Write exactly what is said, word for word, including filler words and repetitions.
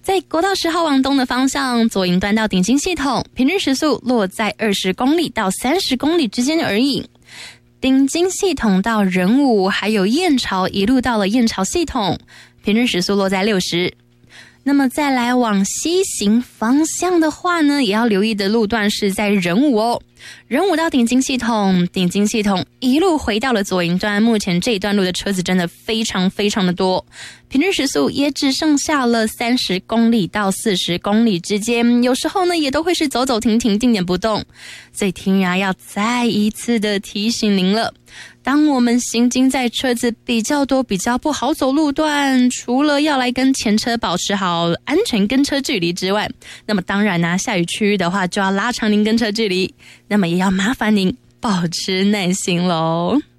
在国道十号往东的方向，左营段到顶新系统，平均时速落在二十公里到三十公里之间而已。顶金系统到仁武还有燕巢一路到了燕巢系统，平均时速落在六十。那么再来往西行方向的话呢，也要留意的路段是在仁武哦。仁武到顶金系统，顶金系统一路回到了左营段，目前这一段路的车子真的非常非常的多，平均时速也只剩下了三十公里到四十公里之间，有时候呢也都会是走走停停，定点不动。所以天涯要再一次的提醒您了，当我们行经在车子比较多比较不好走路段，除了要来跟前车保持好安全跟车距离之外，那么当然呢，下雨区域的话就要拉长您跟车距离，那么也要麻烦您保持耐心咯。